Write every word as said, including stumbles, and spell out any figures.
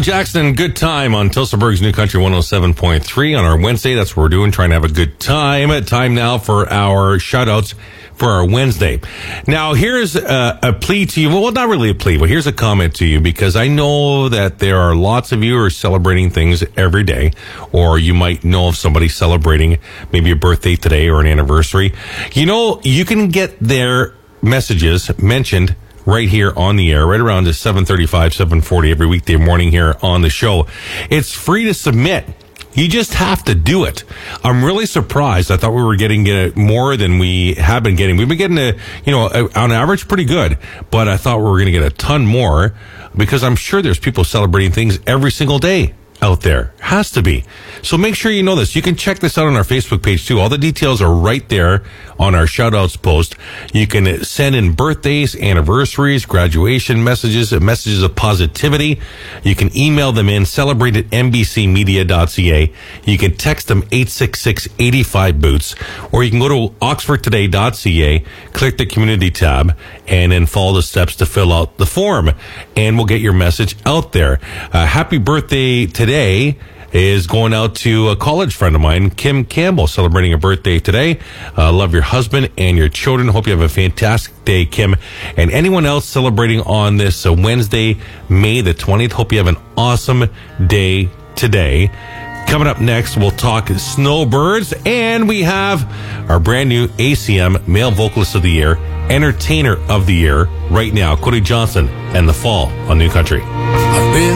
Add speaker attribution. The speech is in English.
Speaker 1: Alan Jackson, Good Time on Tillsonburg's New Country one oh seven point three on our Wednesday. That's what we're doing, trying to have a good time. Time now for our shout-outs for our Wednesday. Now, here's a, a plea to you. Well, not really a plea, but here's a comment to you, because I know that there are lots of you who are celebrating things every day, or you might know of somebody celebrating maybe a birthday today or an anniversary. You know, you can get their messages mentioned right here on the air, right around to seven thirty-five, seven forty every weekday morning here on the show. It's free to submit. You just have to do it. I'm really surprised. I thought we were getting uh, more than we have been getting. We've been getting, a, you know, a, on average pretty good, but I thought we were going to get a ton more, because I'm sure there's people celebrating things every single day out there. Has to be. So make sure you know this. You can check this out on our Facebook page too. All the details are right there on our shoutouts post. You can send in birthdays, anniversaries, graduation messages, messages of positivity. You can email them in, celebrate at n b c media dot c a. You can text them eight six six, eight five, boots, or you can go to oxford today dot c a, click the community tab, and then follow the steps to fill out the form, and we'll get your message out there. Uh, happy birthday today is going out to a college friend of mine, Kim Campbell, celebrating a birthday today. Uh, love your husband and your children. Hope you have a fantastic day, Kim. And anyone else celebrating on this uh, Wednesday, May the twentieth, hope you have an awesome day today. Coming up next, we'll talk snowbirds, and we have our brand new A C M Male Vocalist of the Year, Entertainer of the Year right now, Cody Johnson and The Fall on New Country.